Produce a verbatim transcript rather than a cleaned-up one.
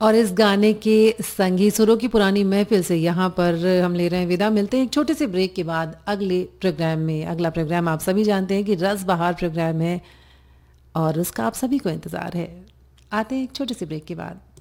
और इस गाने के संगी सुरों की पुरानी महफिल से यहाँ पर हम ले रहे हैं विदा। मिलते हैं एक छोटे से ब्रेक के बाद अगले प्रोग्राम में। अगला प्रोग्राम आप सभी जानते हैं कि रस बहार प्रोग्राम है और उसका आप सभी को इंतज़ार है। आते हैं एक छोटे से ब्रेक के बाद।